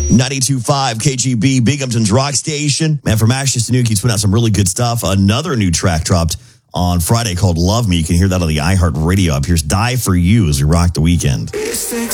92.5 KGB, Binghamton's rock station. Man, from Ashley Sanuki, put out some really good stuff. Another new track dropped on Friday called Love Me. You can hear that on the iHeart Radio app. Here's Die For You as we rock the weekend. Six